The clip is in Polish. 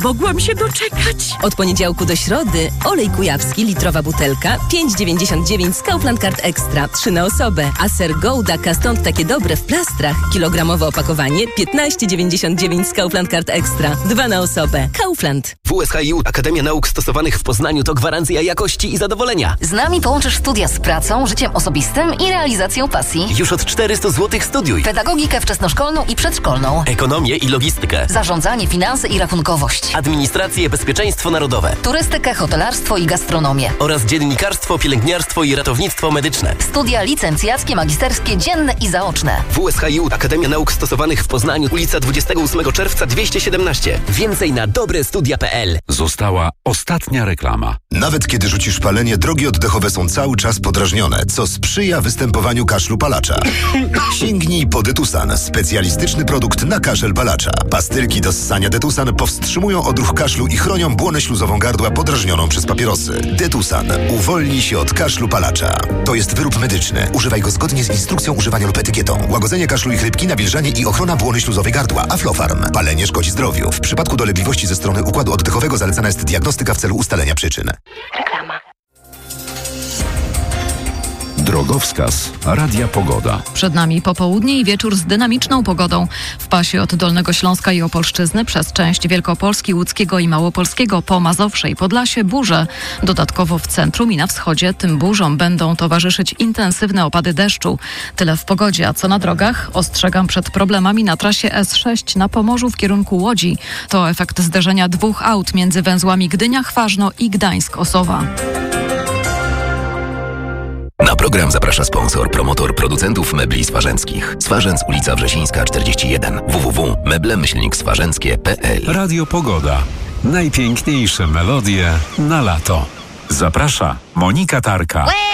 Mogłam się doczekać. Od poniedziałku do środy olej kujawski, litrowa butelka, 5,99 z Kaufland Card Extra, 3 na osobę. A ser Gouda Stąd takie dobre w plastrach, kilogramowe opakowanie, 15,99 z Kaufland Card Extra, 2 na osobę. Kaufland. WSHiU Akademia Nauk Stosowanych w Poznaniu to gwarancja jakości i zadowolenia. Z nami połączysz studia z pracą, życiem osobistym i realizacją pasji. Już od 400 zł studiuj. Pedagogikę wczesnoszkolną i przedszkolną. Ekonomię i logistykę. Zarządzanie, finanse i rachunkowość. Administrację, bezpieczeństwo narodowe. Turystykę, hotelarstwo i gastronomię. Oraz dziennikarstwo, pielęgniarstwo i ratownictwo medyczne. Studia licencjackie, magisterskie, dzienne i zaoczne. WSHiU Akademia Nauk Stosowanych w Poznaniu, ulica 28 czerwca 217. Więcej na dobrestudia.pl. Została ostatnia reklama. Nawet kiedy rzucisz palenie, drogi oddechowe są cały czas podrażnione, co sprzyja występowaniu kaszlu palacza. Sięgnij po Detusan, specjalistyczny produkt na kaszel palacza. Pastylki do ssania Detusan powstrzymują odruch kaszlu i chronią błonę śluzową gardła podrażnioną przez papierosy. Detusan. Uwolnij się od kaszlu palacza. To jest wyrób medyczny. Używaj go zgodnie z instrukcją używania lub etykietą. Łagodzenie kaszlu i chrypki, nawilżanie i ochrona błony śluzowej gardła. Aflofarm. Palenie szkodzi zdrowiu. W przypadku dolegliwości ze strony układu oddechowego zalecana jest diagnostyka w celu ustalenia przyczyn. Reklama. Drogowskaz Radia Pogoda. Przed nami popołudnie i wieczór z dynamiczną pogodą. W pasie od Dolnego Śląska i Opolszczyzny przez część Wielkopolski, Łódzkiego i Małopolskiego po Mazowsze i Podlasie burze. Dodatkowo w centrum i na wschodzie tym burzom będą towarzyszyć intensywne opady deszczu. Tyle w pogodzie, a co na drogach? Ostrzegam przed problemami na trasie S6 na Pomorzu w kierunku Łodzi. To efekt zderzenia dwóch aut między węzłami Gdynia-Chważno i Gdańsk-Osowa. Na program zaprasza sponsor, promotor producentów mebli swarzęckich. Swarzędz, ulica Wrzesińska, 41. www.meble-swarzęckie.pl. Radio Pogoda. Najpiękniejsze melodie na lato. Zaprasza Monika Tarka.